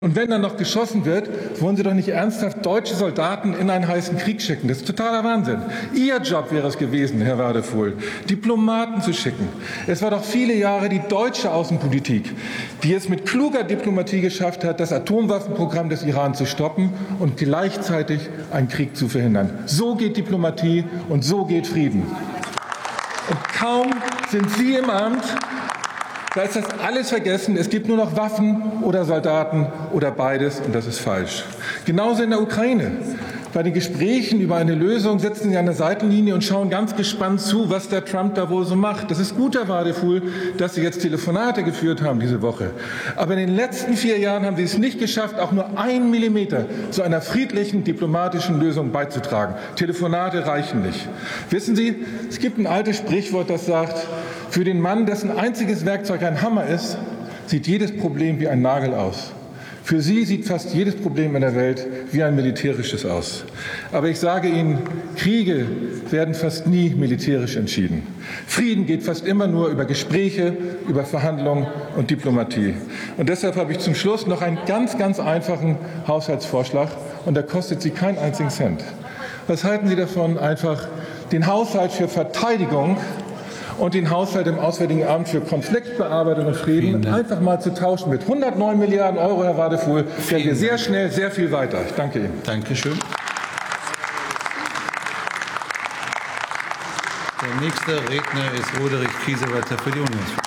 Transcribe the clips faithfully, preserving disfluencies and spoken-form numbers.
Und wenn dann noch geschossen wird, wollen Sie doch nicht ernsthaft deutsche Soldaten in einen heißen Krieg schicken. Das ist totaler Wahnsinn. Ihr Job wäre es gewesen, Herr Wadefuhl, Diplomaten zu schicken. Es war doch viele Jahre die deutsche Außenpolitik, die es mit kluger Diplomatie geschafft hat, das Atomwaffenprogramm des Iran zu stoppen und gleichzeitig einen Krieg zu verhindern. So geht Diplomatie und so geht Frieden. Und kaum sind Sie im Amt, da ist das alles vergessen. Es gibt nur noch Waffen oder Soldaten oder beides, und das ist falsch. Genauso in der Ukraine. Bei den Gesprächen über eine Lösung sitzen Sie an der Seitenlinie und schauen ganz gespannt zu, was der Trump da wohl so macht. Das ist gut, Herr Wadefuhl, dass Sie jetzt Telefonate geführt haben diese Woche. Aber in den letzten vier Jahren haben Sie es nicht geschafft, auch nur einen Millimeter zu einer friedlichen, diplomatischen Lösung beizutragen. Telefonate reichen nicht. Wissen Sie, es gibt ein altes Sprichwort, das sagt, für den Mann, dessen einziges Werkzeug ein Hammer ist, sieht jedes Problem wie ein Nagel aus. Für Sie sieht fast jedes Problem in der Welt wie ein militärisches aus. Aber ich sage Ihnen, Kriege werden fast nie militärisch entschieden. Frieden geht fast immer nur über Gespräche, über Verhandlungen und Diplomatie. Und deshalb habe ich zum Schluss noch einen ganz, ganz einfachen Haushaltsvorschlag, und der kostet Sie keinen einzigen Cent. Was halten Sie davon, einfach den Haushalt für Verteidigung und den Haushalt im Auswärtigen Amt für Konfliktbearbeitung und Frieden einfach mal zu tauschen mit hundertneun Milliarden Euro, Herr Wadefuhl, wären wir sehr schnell sehr viel weiter. Ich danke Ihnen. Dankeschön. Der nächste Redner ist Roderich Kiesewetter für die Unionsfraktion.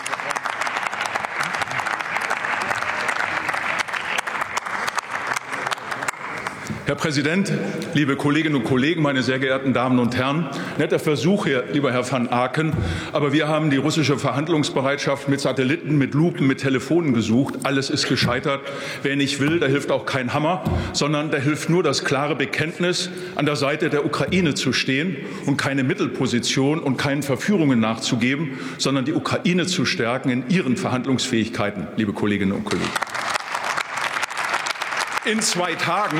Herr Präsident, liebe Kolleginnen und Kollegen, meine sehr geehrten Damen und Herren! Netter Versuch hier, lieber Herr van Aken, aber wir haben die russische Verhandlungsbereitschaft mit Satelliten, mit Lupen, mit Telefonen gesucht. Alles ist gescheitert. Wer nicht will, da hilft auch kein Hammer, sondern da hilft nur das klare Bekenntnis, an der Seite der Ukraine zu stehen und keine Mittelposition und keinen Verführungen nachzugeben, sondern die Ukraine zu stärken in ihren Verhandlungsfähigkeiten, liebe Kolleginnen und Kollegen. In zwei Tagen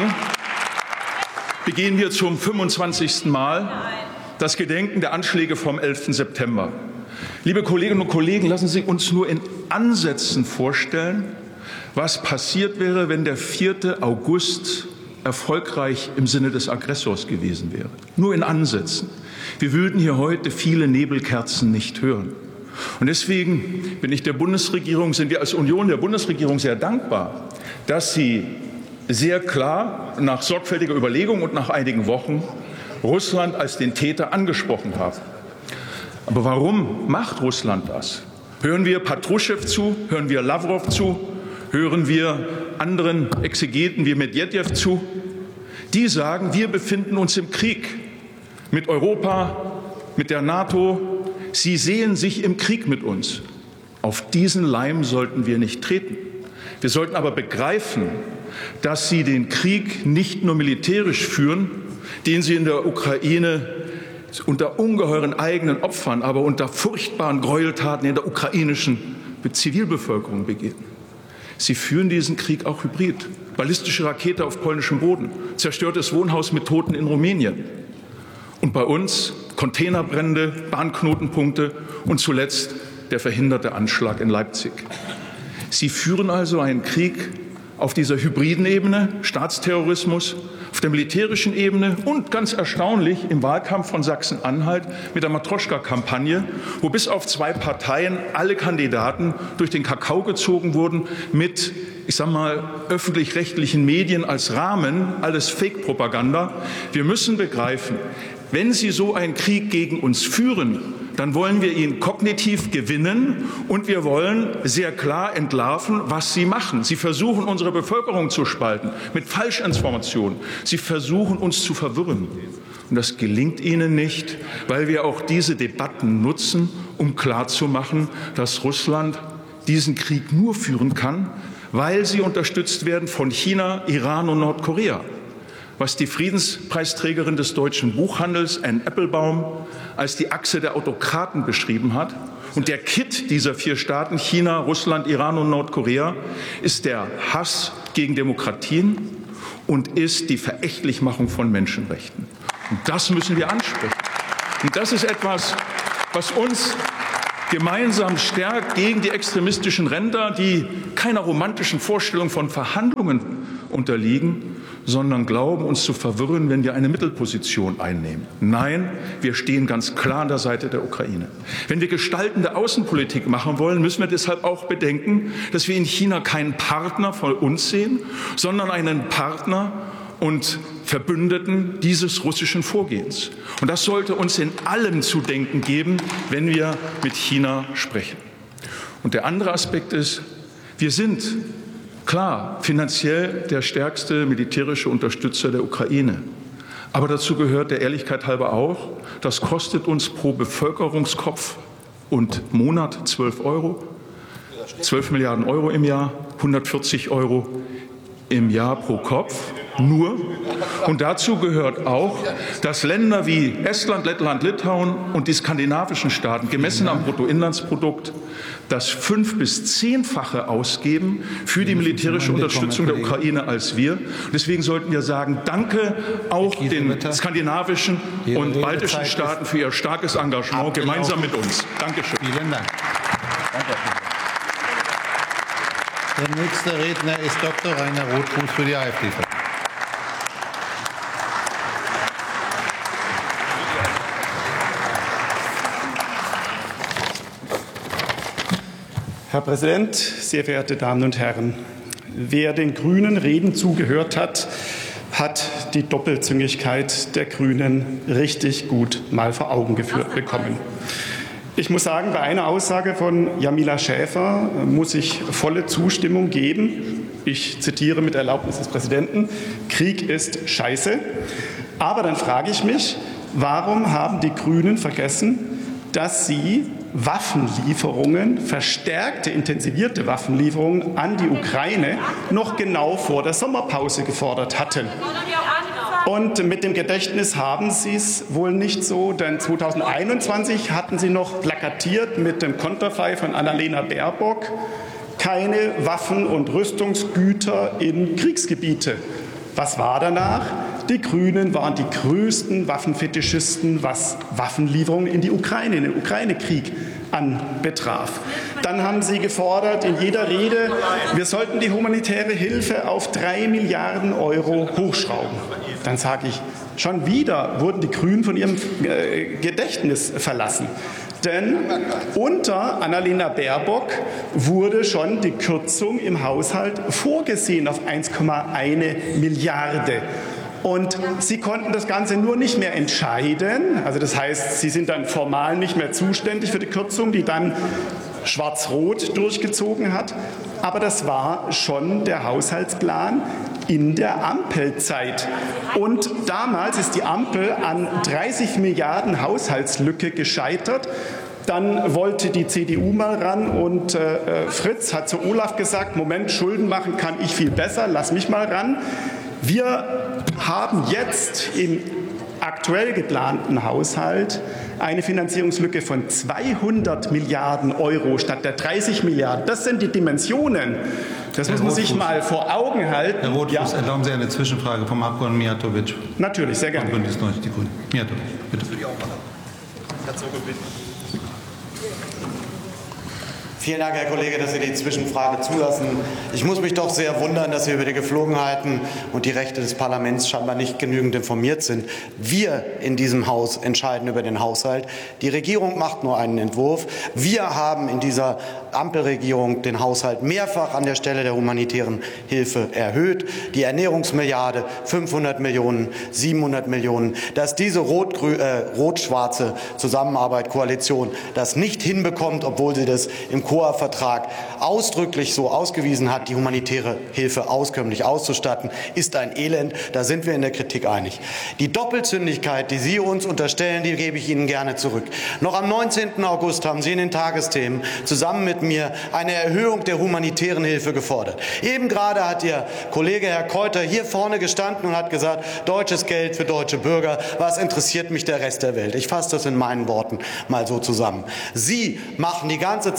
begehen wir zum fünfundzwanzigsten Mal das Gedenken der Anschläge vom elften September. Liebe Kolleginnen und Kollegen, lassen Sie uns nur in Ansätzen vorstellen, was passiert wäre, wenn der vierte August erfolgreich im Sinne des Aggressors gewesen wäre. Nur in Ansätzen. Wir würden hier heute viele Nebelkerzen nicht hören. Und deswegen bin ich der Bundesregierung, sind wir als Union der Bundesregierung sehr dankbar, dass sie sehr klar nach sorgfältiger Überlegung und nach einigen Wochen Russland als den Täter angesprochen haben. Aber warum macht Russland das? Hören wir Patruschew zu? Hören wir Lawrow zu? Hören wir anderen Exegeten wie Medwedew zu? Die sagen, wir befinden uns im Krieg mit Europa, mit der NATO. Sie sehen sich im Krieg mit uns. Auf diesen Leim sollten wir nicht treten. Wir sollten aber begreifen, dass sie den Krieg nicht nur militärisch führen, den sie in der Ukraine unter ungeheuren eigenen Opfern, aber unter furchtbaren Gräueltaten in der ukrainischen Zivilbevölkerung begehen. Sie führen diesen Krieg auch hybrid. Ballistische Rakete auf polnischem Boden, zerstörtes Wohnhaus mit Toten in Rumänien. Und bei uns Containerbrände, Bahnknotenpunkte und zuletzt der verhinderte Anschlag in Leipzig. Sie führen also einen Krieg auf dieser hybriden Ebene, Staatsterrorismus, auf der militärischen Ebene und ganz erstaunlich im Wahlkampf von Sachsen-Anhalt mit der Matroschka-Kampagne, wo bis auf zwei Parteien alle Kandidaten durch den Kakao gezogen wurden mit, ich sage mal, öffentlich-rechtlichen Medien als Rahmen, alles Fake-Propaganda. Wir müssen begreifen, wenn Sie so einen Krieg gegen uns führen, dann wollen wir ihn kognitiv gewinnen und wir wollen sehr klar entlarven, was Sie machen. Sie versuchen, unsere Bevölkerung zu spalten mit Falschinformationen. Sie versuchen, uns zu verwirren. Und das gelingt Ihnen nicht, weil wir auch diese Debatten nutzen, um klarzumachen, dass Russland diesen Krieg nur führen kann, weil sie unterstützt werden von China, Iran und Nordkorea. Was die Friedenspreisträgerin des deutschen Buchhandels, Anne Applebaum, als die Achse der Autokraten beschrieben hat. Und der Kitt dieser vier Staaten, China, Russland, Iran und Nordkorea, ist der Hass gegen Demokratien und ist die Verächtlichmachung von Menschenrechten. Und das müssen wir ansprechen. Und das ist etwas, was uns gemeinsam stärkt gegen die extremistischen Ränder, die keiner romantischen Vorstellung von Verhandlungen unterliegen, sondern glauben, uns zu verwirren, wenn wir eine Mittelposition einnehmen. Nein, wir stehen ganz klar an der Seite der Ukraine. Wenn wir gestaltende Außenpolitik machen wollen, müssen wir deshalb auch bedenken, dass wir in China keinen Partner von uns sehen, sondern einen Partner und Verbündeten dieses russischen Vorgehens. Und das sollte uns in allem zu denken geben, wenn wir mit China sprechen. Und der andere Aspekt ist, wir sind klar finanziell der stärkste militärische Unterstützer der Ukraine. Aber dazu gehört der Ehrlichkeit halber auch, das kostet uns pro Bevölkerungskopf und Monat zwölf Euro, zwölf Milliarden Euro im Jahr, hundertvierzig Euro im Jahr pro Kopf. Nur. Und dazu gehört auch, dass Länder wie Estland, Lettland, Litauen und die skandinavischen Staaten gemessen am Bruttoinlandsprodukt das fünf- bis zehnfache ausgeben für die militärische Unterstützung der Ukraine als wir. Deswegen sollten wir sagen, danke auch den skandinavischen und baltischen Staaten für ihr starkes Engagement gemeinsam mit uns. Dankeschön. Vielen Dank. Der nächste Redner ist Doktor Rainer Rotfuß für die AfD. Herr Präsident, sehr verehrte Damen und Herren! Wer den Grünen Reden zugehört hat, hat die Doppelzüngigkeit der Grünen richtig gut mal vor Augen geführt bekommen. Ich muss sagen, bei einer Aussage von Jamila Schäfer muss ich volle Zustimmung geben. Ich zitiere mit Erlaubnis des Präsidenten: Krieg ist scheiße. Aber dann frage ich mich, warum haben die Grünen vergessen, dass sie Waffenlieferungen, verstärkte, intensivierte Waffenlieferungen an die Ukraine noch genau vor der Sommerpause gefordert hatten. Und mit dem Gedächtnis haben Sie es wohl nicht so, denn zweitausendeinundzwanzig hatten Sie noch plakatiert mit dem Konterfei von Annalena Baerbock: keine Waffen- und Rüstungsgüter in Kriegsgebiete. Was war danach? Die Grünen waren die größten Waffenfetischisten, was Waffenlieferungen in die Ukraine, in den Ukraine-Krieg anbetraf. Dann haben Sie gefordert in jeder Rede, wir sollten die humanitäre Hilfe auf drei Milliarden Euro hochschrauben. Dann sage ich, schon wieder wurden die Grünen von ihrem äh, Gedächtnis verlassen. Denn unter Annalena Baerbock wurde schon die Kürzung im Haushalt vorgesehen auf eins Komma eins Milliarde. Und Sie konnten das Ganze nur nicht mehr entscheiden. Also das heißt, Sie sind dann formal nicht mehr zuständig für die Kürzung, die dann Schwarz-Rot durchgezogen hat. Aber das war schon der Haushaltsplan in der Ampelzeit. Und damals ist die Ampel an dreißig Milliarden Haushaltslücke gescheitert. Dann wollte die C D U mal ran und äh, Fritz hat zu Olaf gesagt, Moment, Schulden machen kann ich viel besser, lass mich mal ran. Wir haben jetzt im aktuell geplanten Haushalt eine Finanzierungslücke von zweihundert Milliarden Euro statt der dreißig Milliarden. Das sind die Dimensionen. Das muss man sich mal vor Augen halten. Herr Rotfuß, ja. Erlauben Sie eine Zwischenfrage vom Abgeordneten Mijatovic. Natürlich, sehr gerne. Bündnis neunzig, die Grünen. Mijatovic, bitte. Vielen Dank, Herr Kollege, dass Sie die Zwischenfrage zulassen. Ich muss mich doch sehr wundern, dass Sie über die Geflogenheiten und die Rechte des Parlaments scheinbar nicht genügend informiert sind. Wir in diesem Haus entscheiden über den Haushalt. Die Regierung macht nur einen Entwurf. Wir haben in dieser Ampelregierung den Haushalt mehrfach an der Stelle der humanitären Hilfe erhöht. Die Ernährungsmilliarde fünfhundert Millionen, siebenhundert Millionen. Dass diese rot-schwarze äh, Zusammenarbeit, Koalition das nicht hinbekommt, obwohl sie das im C O A-Vertrag ausdrücklich so ausgewiesen hat, die humanitäre Hilfe auskömmlich auszustatten, ist ein Elend. Da sind wir in der Kritik einig. Die Doppelzündigkeit, die Sie uns unterstellen, die gebe ich Ihnen gerne zurück. Noch am neunzehnten August haben Sie in den Tagesthemen zusammen mit mir eine Erhöhung der humanitären Hilfe gefordert. Eben gerade hat Ihr Kollege Herr Keuter hier vorne gestanden und hat gesagt, deutsches Geld für deutsche Bürger, was interessiert mich der Rest der Welt? Ich fasse das in meinen Worten mal so zusammen. Sie machen die ganze Zeit nicht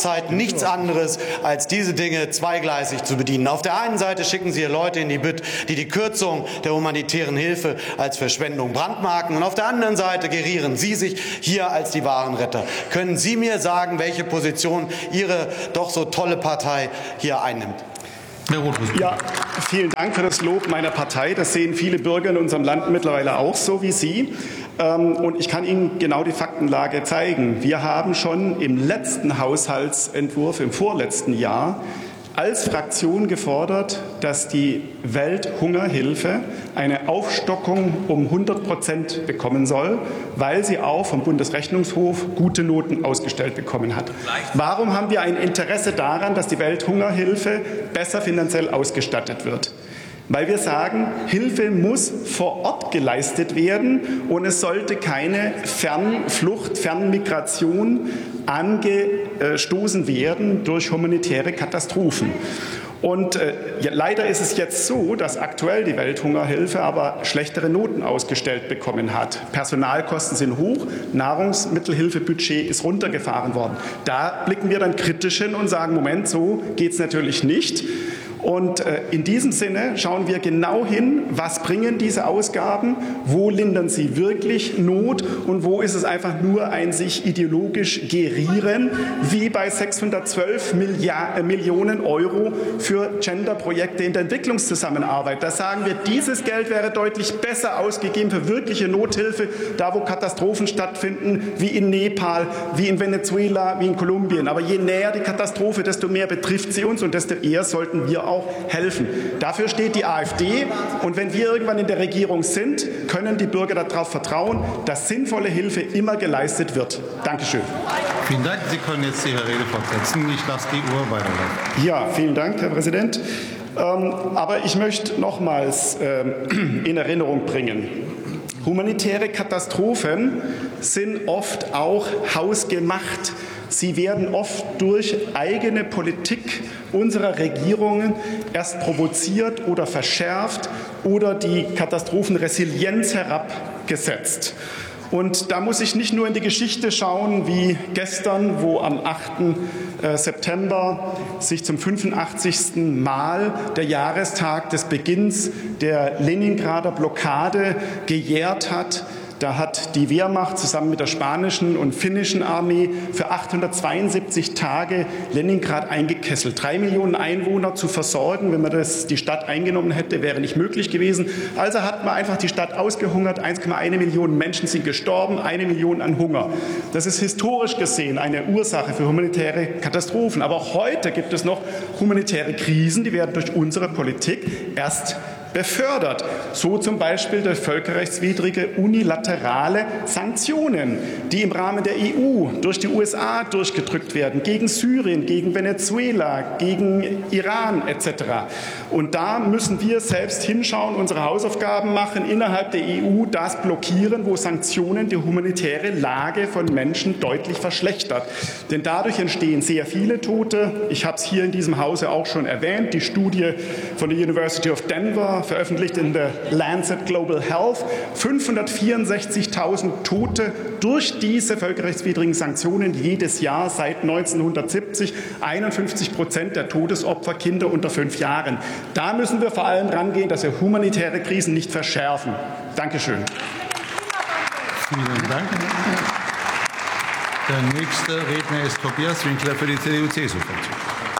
nichts anderes, als diese Dinge zweigleisig zu bedienen. Auf der einen Seite schicken Sie hier Leute in die Bütt, die die Kürzung der humanitären Hilfe als Verschwendung brandmarken, und auf der anderen Seite gerieren Sie sich hier als die wahren Retter. Können Sie mir sagen, welche Position Ihre doch so tolle Partei hier einnimmt? Herr Rothfuss. Ja, vielen Dank für das Lob meiner Partei. Das sehen viele Bürger in unserem Land mittlerweile auch so wie Sie. Und ich kann Ihnen genau die Faktenlage zeigen. Wir haben schon im letzten Haushaltsentwurf, im vorletzten Jahr, als Fraktion gefordert, dass die Welthungerhilfe eine Aufstockung um hundert Prozent bekommen soll, weil sie auch vom Bundesrechnungshof gute Noten ausgestellt bekommen hat. Warum haben wir ein Interesse daran, dass die Welthungerhilfe besser finanziell ausgestattet wird? Weil wir sagen, Hilfe muss vor Ort geleistet werden und es sollte keine Fernflucht, Fernmigration angestoßen werden durch humanitäre Katastrophen. Und äh, ja, leider ist es jetzt so, dass aktuell die Welthungerhilfe aber schlechtere Noten ausgestellt bekommen hat. Personalkosten sind hoch, Nahrungsmittelhilfebudget ist runtergefahren worden. Da blicken wir dann kritisch hin und sagen, Moment, so geht es natürlich nicht. Und äh, in diesem Sinne schauen wir genau hin, was bringen diese Ausgaben, wo lindern sie wirklich Not und wo ist es einfach nur ein sich ideologisch gerieren, wie bei sechshundertzwölf Milliarden, äh, Millionen Euro für Genderprojekte in der Entwicklungszusammenarbeit. Da sagen wir, dieses Geld wäre deutlich besser ausgegeben für wirkliche Nothilfe, da wo Katastrophen stattfinden, wie in Nepal, wie in Venezuela, wie in Kolumbien. Aber je näher die Katastrophe, desto mehr betrifft sie uns und desto eher sollten wir auch helfen. Dafür steht die AfD. Und wenn wir irgendwann in der Regierung sind, können die Bürger darauf vertrauen, dass sinnvolle Hilfe immer geleistet wird. Dankeschön. Vielen Dank. Sie können jetzt Ihre Rede fortsetzen. Ich lasse die Uhr weiterlaufen. Ja, vielen Dank, Herr Präsident. Ähm, aber ich möchte nochmals ähm, in Erinnerung bringen, humanitäre Katastrophen sind oft auch hausgemacht. Sie werden oft durch eigene Politik unserer Regierungen erst provoziert oder verschärft oder die Katastrophenresilienz herabgesetzt. Und da muss ich nicht nur in die Geschichte schauen, wie gestern, wo am achten September sich zum fünfundachtzigsten Mal der Jahrestag des Beginns der Leningrader Blockade gejährt hat. Da hat die Wehrmacht zusammen mit der spanischen und finnischen Armee für achthundertzweiundsiebzig Tage Leningrad eingekesselt. Drei Millionen Einwohner zu versorgen, wenn man das, die Stadt eingenommen hätte, wäre nicht möglich gewesen. Also hat man einfach die Stadt ausgehungert. eins Komma eins Millionen Menschen sind gestorben, eine Million an Hunger. Das ist historisch gesehen eine Ursache für humanitäre Katastrophen. Aber auch heute gibt es noch humanitäre Krisen, die werden durch unsere Politik erst befördert. So zum Beispiel durch völkerrechtswidrige unilaterale Sanktionen, die im Rahmen der E U durch die U S A durchgedrückt werden, gegen Syrien, gegen Venezuela, gegen Iran et cetera. Und da müssen wir selbst hinschauen, unsere Hausaufgaben machen, innerhalb der E U das blockieren, wo Sanktionen die humanitäre Lage von Menschen deutlich verschlechtert. Denn dadurch entstehen sehr viele Tote. Ich habe es hier in diesem Hause auch schon erwähnt, die Studie von der University of Denver, veröffentlicht in der Lancet Global Health, fünfhundertvierundsechzigtausend Tote durch diese völkerrechtswidrigen Sanktionen jedes Jahr seit neunzehnhundertsiebzig, einundfünfzig Prozent der Todesopfer Kinder unter fünf Jahren. Da müssen wir vor allem rangehen, dass wir humanitäre Krisen nicht verschärfen. Dankeschön. Vielen Dank. Der nächste Redner ist Tobias Winkler für die C D U-C S U-Fraktion.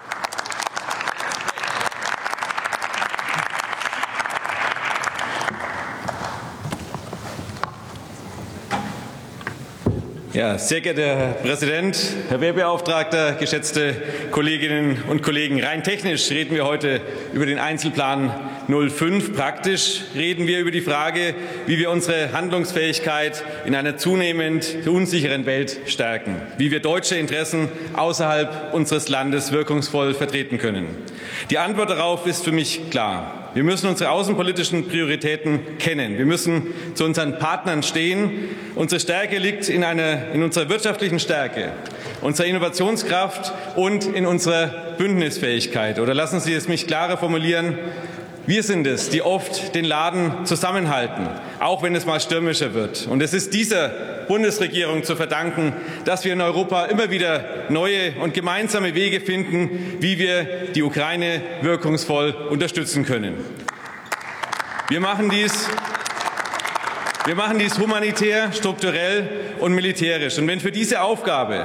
Ja, sehr geehrter Herr Präsident, Herr Wehrbeauftragter, geschätzte Kolleginnen und Kollegen! Rein technisch reden wir heute über den Einzelplan null fünf. Praktisch reden wir über die Frage, wie wir unsere Handlungsfähigkeit in einer zunehmend unsicheren Welt stärken, wie wir deutsche Interessen außerhalb unseres Landes wirkungsvoll vertreten können. Die Antwort darauf ist für mich klar. Wir müssen unsere außenpolitischen Prioritäten kennen. Wir müssen zu unseren Partnern stehen. Unsere Stärke liegt in, einer, in unserer wirtschaftlichen Stärke, unserer Innovationskraft und in unserer Bündnisfähigkeit. Oder lassen Sie es mich klarer formulieren. Wir sind es, die oft den Laden zusammenhalten, auch wenn es mal stürmischer wird. Und es ist dieser Bundesregierung zu verdanken, dass wir in Europa immer wieder neue und gemeinsame Wege finden, wie wir die Ukraine wirkungsvoll unterstützen können. Wir machen dies Wir machen dies humanitär, strukturell und militärisch. Und wenn für diese Aufgabe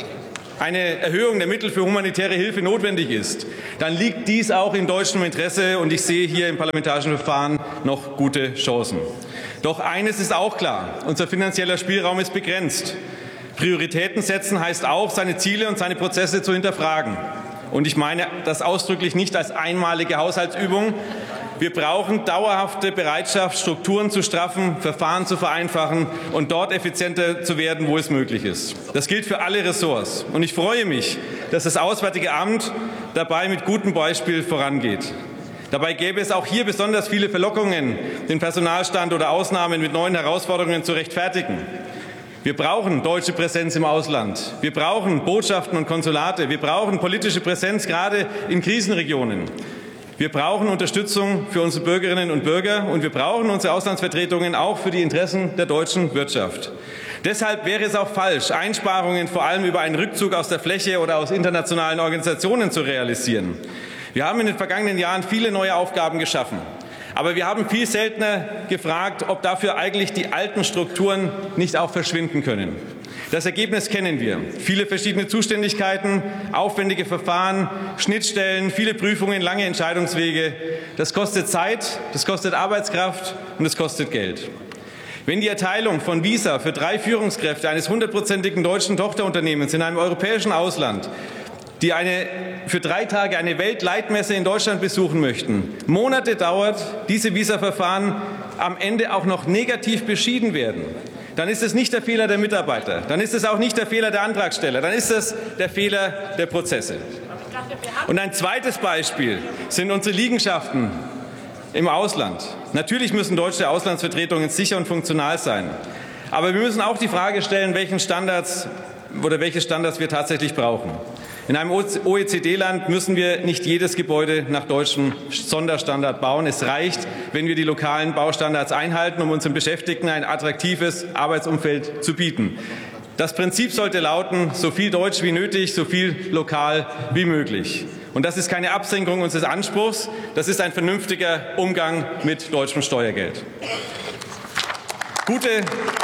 eine Erhöhung der Mittel für humanitäre Hilfe notwendig ist, dann liegt dies auch in deutschem Interesse, und ich sehe hier im parlamentarischen Verfahren noch gute Chancen. Doch eines ist auch klar: Unser finanzieller Spielraum ist begrenzt. Prioritäten setzen heißt auch, seine Ziele und seine Prozesse zu hinterfragen. Und ich meine das ausdrücklich nicht als einmalige Haushaltsübung. Wir brauchen dauerhafte Bereitschaft, Strukturen zu straffen, Verfahren zu vereinfachen und dort effizienter zu werden, wo es möglich ist. Das gilt für alle Ressorts. Und ich freue mich, dass das Auswärtige Amt dabei mit gutem Beispiel vorangeht. Dabei gäbe es auch hier besonders viele Verlockungen, den Personalstand oder Ausnahmen mit neuen Herausforderungen zu rechtfertigen. Wir brauchen deutsche Präsenz im Ausland. Wir brauchen Botschaften und Konsulate. Wir brauchen politische Präsenz, gerade in Krisenregionen. Wir brauchen Unterstützung für unsere Bürgerinnen und Bürger, und wir brauchen unsere Auslandsvertretungen auch für die Interessen der deutschen Wirtschaft. Deshalb wäre es auch falsch, Einsparungen vor allem über einen Rückzug aus der Fläche oder aus internationalen Organisationen zu realisieren. Wir haben in den vergangenen Jahren viele neue Aufgaben geschaffen. Aber wir haben viel seltener gefragt, ob dafür eigentlich die alten Strukturen nicht auch verschwinden können. Das Ergebnis kennen wir. Viele verschiedene Zuständigkeiten, aufwendige Verfahren, Schnittstellen, viele Prüfungen, lange Entscheidungswege. Das kostet Zeit, das kostet Arbeitskraft und es kostet Geld. Wenn die Erteilung von Visa für drei Führungskräfte eines hundertprozentigen deutschen Tochterunternehmens in einem europäischen Ausland, die eine, für drei Tage eine Weltleitmesse in Deutschland besuchen möchten, Monate dauert, diese Visaverfahren am Ende auch noch negativ beschieden werden, dann ist es nicht der Fehler der Mitarbeiter, dann ist es auch nicht der Fehler der Antragsteller, dann ist es der Fehler der Prozesse. Und ein zweites Beispiel sind unsere Liegenschaften im Ausland. Natürlich müssen deutsche Auslandsvertretungen sicher und funktional sein. Aber wir müssen auch die Frage stellen, welchen Standards oder welche Standards wir tatsächlich brauchen. In einem O E C D-Land müssen wir nicht jedes Gebäude nach deutschem Sonderstandard bauen. Es reicht, wenn wir die lokalen Baustandards einhalten, um unseren Beschäftigten ein attraktives Arbeitsumfeld zu bieten. Das Prinzip sollte lauten: so viel Deutsch wie nötig, so viel lokal wie möglich. Und das ist keine Absenkung unseres Anspruchs, das ist ein vernünftiger Umgang mit deutschem Steuergeld. Gute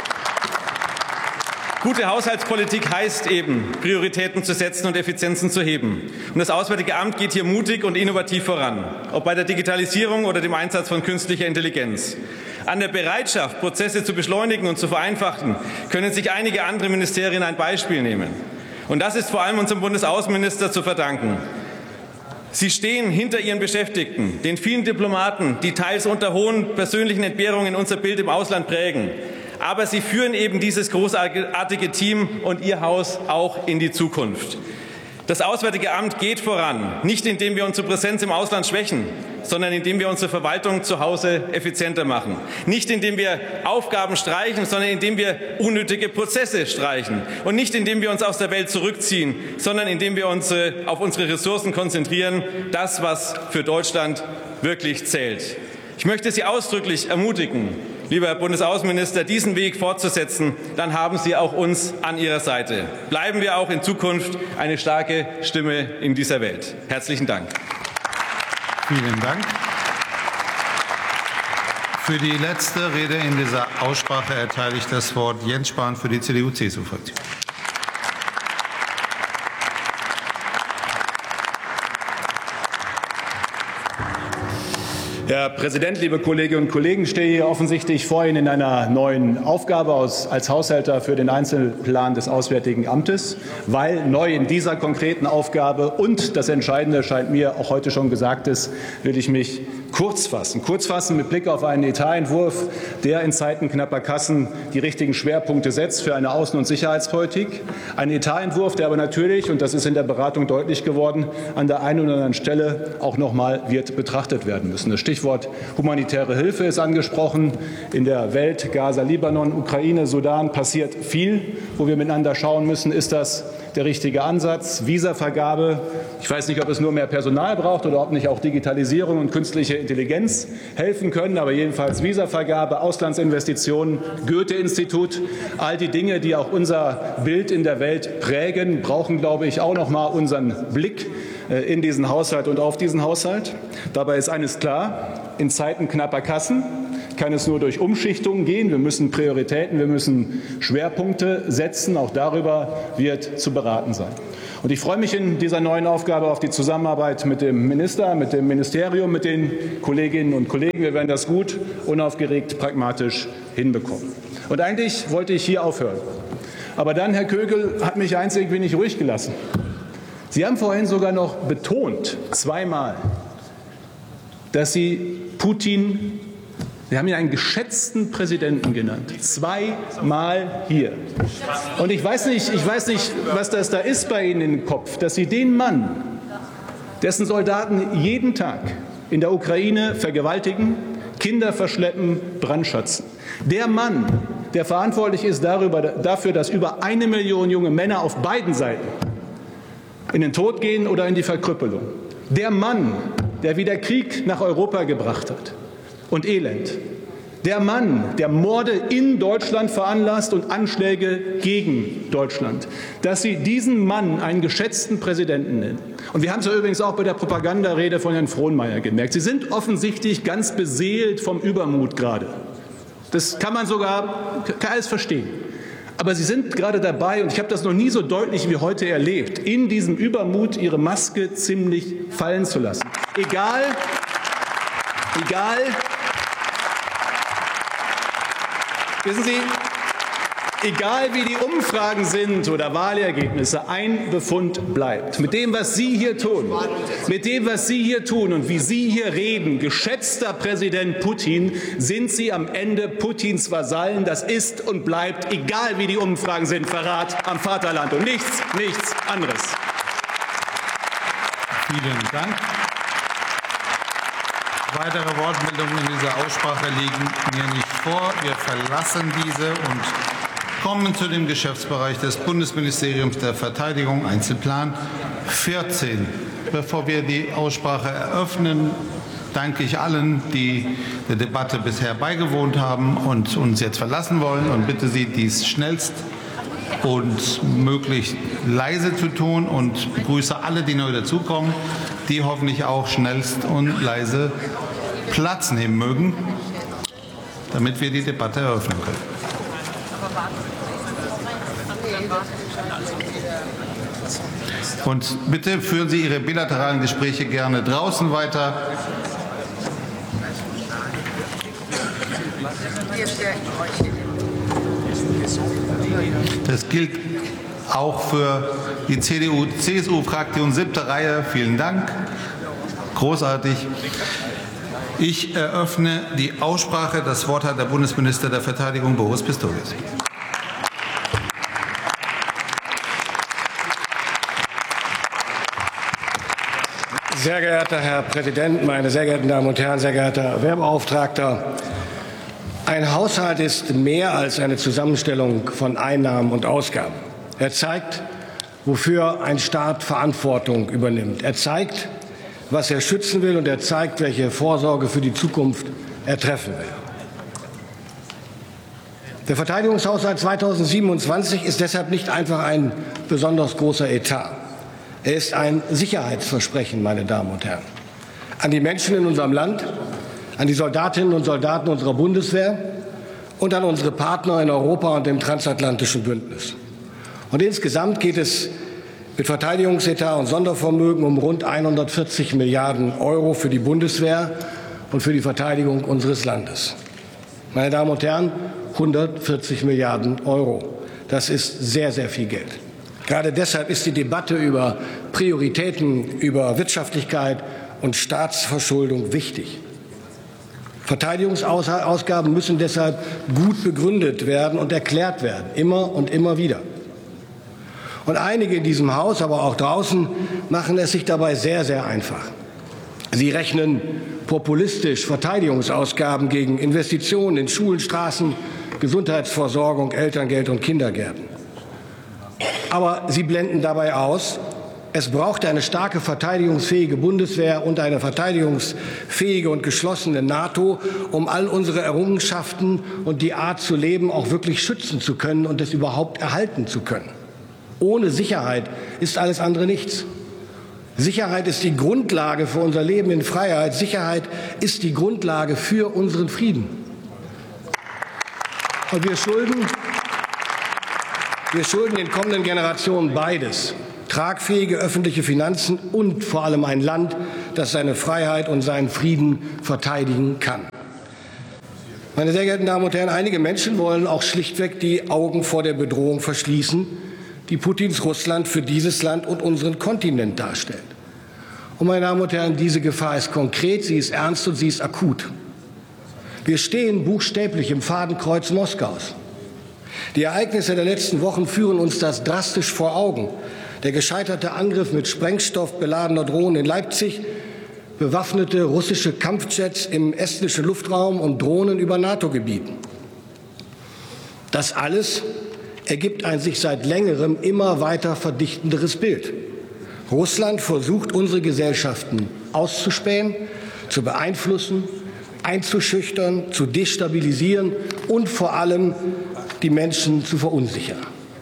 Gute Haushaltspolitik heißt eben, Prioritäten zu setzen und Effizienzen zu heben. Und das Auswärtige Amt geht hier mutig und innovativ voran, ob bei der Digitalisierung oder dem Einsatz von künstlicher Intelligenz. An der Bereitschaft, Prozesse zu beschleunigen und zu vereinfachen, können sich einige andere Ministerien ein Beispiel nehmen. Und das ist vor allem unserem Bundesaußenminister zu verdanken. Sie stehen hinter ihren Beschäftigten, den vielen Diplomaten, die teils unter hohen persönlichen Entbehrungen unser Bild im Ausland prägen. Aber sie führen eben dieses großartige Team und ihr Haus auch in die Zukunft. Das Auswärtige Amt geht voran, nicht indem wir unsere Präsenz im Ausland schwächen, sondern indem wir unsere Verwaltung zu Hause effizienter machen. Nicht indem wir Aufgaben streichen, sondern indem wir unnötige Prozesse streichen. Und nicht indem wir uns aus der Welt zurückziehen, sondern indem wir uns auf unsere Ressourcen konzentrieren, das, was für Deutschland wirklich zählt. Ich möchte Sie ausdrücklich ermutigen, lieber Herr Bundesaußenminister, diesen Weg fortzusetzen, dann haben Sie auch uns an Ihrer Seite. Bleiben wir auch in Zukunft eine starke Stimme in dieser Welt. Herzlichen Dank. Vielen Dank. Für die letzte Rede in dieser Aussprache erteile ich das Wort Jens Spahn für die C D U C S U-Fraktion. Herr Präsident, liebe Kolleginnen und Kollegen! Ich stehe hier offensichtlich vor Ihnen in einer neuen Aufgabe aus, als Haushälter für den Einzelplan des Auswärtigen Amtes, weil neu in dieser konkreten Aufgabe und das Entscheidende scheint mir auch heute schon gesagt ist, will ich mich kurz fassen. Kurz fassen mit Blick auf einen Etatentwurf, der in Zeiten knapper Kassen die richtigen Schwerpunkte setzt für eine Außen- und Sicherheitspolitik. Ein Etatentwurf, der aber natürlich, und das ist in der Beratung deutlich geworden, an der einen oder anderen Stelle auch noch mal wird betrachtet werden müssen. Das Stichwort Stichwort humanitäre Hilfe ist angesprochen. In der Welt, Gaza, Libanon, Ukraine, Sudan, passiert viel, wo wir miteinander schauen müssen, ist das der richtige Ansatz? Visavergabe. Ich weiß nicht, ob es nur mehr Personal braucht oder ob nicht auch Digitalisierung und künstliche Intelligenz helfen können. Aber jedenfalls Visavergabe, Auslandsinvestitionen, Goethe-Institut, all die Dinge, die auch unser Bild in der Welt prägen, brauchen, glaube ich, auch noch mal unseren Blick in diesen Haushalt und auf diesen Haushalt. Dabei ist eines klar: In Zeiten knapper Kassen kann es nur durch Umschichtungen gehen. Wir müssen Prioritäten, wir müssen Schwerpunkte setzen. Auch darüber wird zu beraten sein. Und ich freue mich in dieser neuen Aufgabe auf die Zusammenarbeit mit dem Minister, mit dem Ministerium, mit den Kolleginnen und Kollegen. Wir werden das gut, unaufgeregt, pragmatisch hinbekommen. Und eigentlich wollte ich hier aufhören. Aber dann, Herr Kögel, hat mich eins irgendwie nicht ruhig gelassen. Sie haben vorhin sogar noch betont, zweimal, dass Sie Putin, Sie haben ihn einen geschätzten Präsidenten genannt, zweimal hier. Und ich weiß nicht, ich weiß nicht, was das da ist bei Ihnen im Kopf, dass Sie den Mann, dessen Soldaten jeden Tag in der Ukraine vergewaltigen, Kinder verschleppen, brandschatzen, der Mann, der verantwortlich ist darüber, dafür, dass über eine Million junge Männer auf beiden Seiten in den Tod gehen oder in die Verkrüppelung. Der Mann, der wieder Krieg nach Europa gebracht hat und Elend. Der Mann, der Morde in Deutschland veranlasst und Anschläge gegen Deutschland. Dass Sie diesen Mann einen geschätzten Präsidenten nennen. Und wir haben es ja übrigens auch bei der Propagandarede von Herrn Frohnmeier gemerkt. Sie sind offensichtlich ganz beseelt vom Übermut gerade. Das kann man sogar, kann alles verstehen. Aber Sie sind gerade dabei, und ich habe das noch nie so deutlich wie heute erlebt, in diesem Übermut Ihre Maske ziemlich fallen zu lassen. Egal, egal, wissen Sie, egal wie die Umfragen sind oder Wahlergebnisse, ein Befund bleibt. Mit dem, was Sie hier tun, mit dem, was Sie hier tun und wie Sie hier reden, geschätzter Präsident Putin, sind Sie am Ende Putins Vasallen. Das ist und bleibt, egal wie die Umfragen sind, Verrat am Vaterland und nichts, nichts anderes. Vielen Dank. Weitere Wortmeldungen in dieser Aussprache liegen mir nicht vor. Wir verlassen diese und kommen zu dem Geschäftsbereich des Bundesministeriums der Verteidigung, Einzelplan vierzehn. Bevor wir die Aussprache eröffnen, danke ich allen, die der Debatte bisher beigewohnt haben und uns jetzt verlassen wollen, und bitte Sie, dies schnellst und möglichst leise zu tun, und begrüße alle, die neu dazukommen, die hoffentlich auch schnellst und leise Platz nehmen mögen, damit wir die Debatte eröffnen können. Und bitte führen Sie Ihre bilateralen Gespräche gerne draußen weiter. Das gilt auch für die C D U C S U-Fraktion, siebte Reihe. Vielen Dank. Großartig. Ich eröffne die Aussprache. Das Wort hat der Bundesminister der Verteidigung, Boris Pistorius. Sehr geehrter Herr Präsident, meine sehr geehrten Damen und Herren, sehr geehrter Wehrbeauftragter! Ein Haushalt ist mehr als eine Zusammenstellung von Einnahmen und Ausgaben. Er zeigt, wofür ein Staat Verantwortung übernimmt. Er zeigt, was er schützen will, und er zeigt, welche Vorsorge für die Zukunft er treffen will. Der Verteidigungshaushalt zweitausendsiebenundzwanzig ist deshalb nicht einfach ein besonders großer Etat. Er ist ein Sicherheitsversprechen, meine Damen und Herren, an die Menschen in unserem Land, an die Soldatinnen und Soldaten unserer Bundeswehr und an unsere Partner in Europa und dem transatlantischen Bündnis. Und insgesamt geht es mit Verteidigungsetat und Sondervermögen um rund hundertvierzig Milliarden Euro für die Bundeswehr und für die Verteidigung unseres Landes. Meine Damen und Herren, hundertvierzig Milliarden Euro. Das ist sehr, sehr viel Geld. Gerade deshalb ist die Debatte über Prioritäten, über Wirtschaftlichkeit und Staatsverschuldung wichtig. Verteidigungsausgaben müssen deshalb gut begründet werden und erklärt werden, immer und immer wieder. Und einige in diesem Haus, aber auch draußen, machen es sich dabei sehr, sehr einfach. Sie rechnen populistisch Verteidigungsausgaben gegen Investitionen in Schulen, Straßen, Gesundheitsversorgung, Elterngeld und Kindergärten. Aber Sie blenden dabei aus, es braucht eine starke verteidigungsfähige Bundeswehr und eine verteidigungsfähige und geschlossene NATO, um all unsere Errungenschaften und die Art zu leben auch wirklich schützen zu können und es überhaupt erhalten zu können. Ohne Sicherheit ist alles andere nichts. Sicherheit ist die Grundlage für unser Leben in Freiheit. Sicherheit ist die Grundlage für unseren Frieden. Und wir schulden, wir schulden den kommenden Generationen beides. Tragfähige öffentliche Finanzen und vor allem ein Land, das seine Freiheit und seinen Frieden verteidigen kann. Meine sehr geehrten Damen und Herren, einige Menschen wollen auch schlichtweg die Augen vor der Bedrohung verschließen, die Putins Russland für dieses Land und unseren Kontinent darstellt. Und meine Damen und Herren, diese Gefahr ist konkret, sie ist ernst und sie ist akut. Wir stehen buchstäblich im Fadenkreuz Moskaus. Die Ereignisse der letzten Wochen führen uns das drastisch vor Augen. Der gescheiterte Angriff mit Sprengstoff beladener Drohnen in Leipzig, bewaffnete russische Kampfjets im estnischen Luftraum und Drohnen über NATO-Gebieten. Das alles ergibt ein sich seit längerem immer weiter verdichtenderes Bild. Russland versucht, unsere Gesellschaften auszuspähen, zu beeinflussen, einzuschüchtern, zu destabilisieren und vor allem die Menschen zu verunsichern.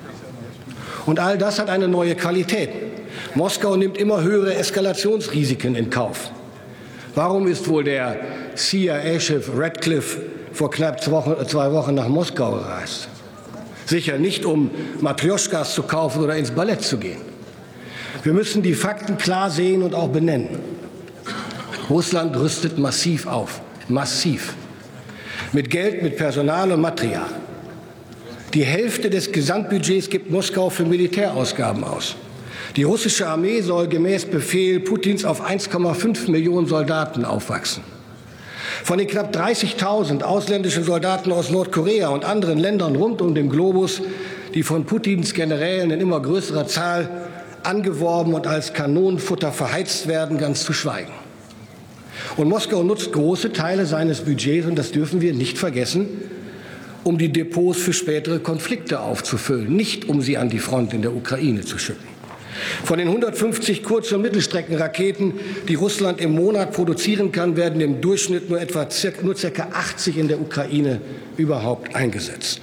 Und all das hat eine neue Qualität. Moskau nimmt immer höhere Eskalationsrisiken in Kauf. Warum ist wohl der C I A-Chef Radcliffe vor knapp zwei Wochen nach Moskau gereist? Sicher nicht, um Matrjoschkas zu kaufen oder ins Ballett zu gehen. Wir müssen die Fakten klar sehen und auch benennen. Russland rüstet massiv auf. Massiv. Mit Geld, mit Personal und Material. Die Hälfte des Gesamtbudgets gibt Moskau für Militärausgaben aus. Die russische Armee soll gemäß Befehl Putins auf eins Komma fünf Millionen Soldaten aufwachsen. Von den knapp dreißigtausend ausländischen Soldaten aus Nordkorea und anderen Ländern rund um den Globus, die von Putins Generälen in immer größerer Zahl angeworben und als Kanonenfutter verheizt werden, ganz zu schweigen. Und Moskau nutzt große Teile seines Budgets, und das dürfen wir nicht vergessen, um die Depots für spätere Konflikte aufzufüllen, nicht um sie an die Front in der Ukraine zu schicken. Von den hundertfünfzig Kurz- und Mittelstreckenraketen, die Russland im Monat produzieren kann, werden im Durchschnitt nur etwa circa, nur circa achtzig in der Ukraine überhaupt eingesetzt.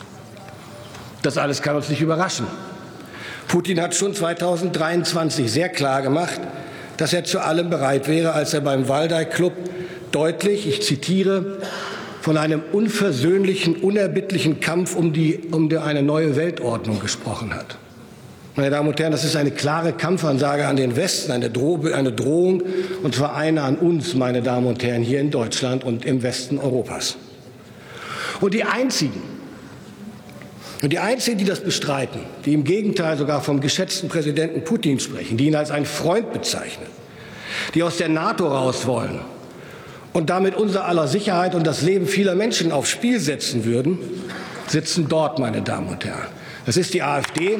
Das alles kann uns nicht überraschen. Putin hat schon zweitausenddreiundzwanzig sehr klar gemacht, dass er zu allem bereit wäre, als er beim Waldai Club deutlich, ich zitiere, von einem unversöhnlichen, unerbittlichen Kampf um, die, um die, eine neue Weltordnung gesprochen hat. Meine Damen und Herren, das ist eine klare Kampfansage an den Westen, eine, Dro eine Drohung, und zwar eine an uns, meine Damen und Herren, hier in Deutschland und im Westen Europas. Und die einzigen, und die einzigen, die das bestreiten, die im Gegenteil sogar vom geschätzten Präsidenten Putin sprechen, die ihn als einen Freund bezeichnen, die aus der NATO raus wollen und damit unser aller Sicherheit und das Leben vieler Menschen aufs Spiel setzen würden, sitzen dort, meine Damen und Herren. Das ist die AfD.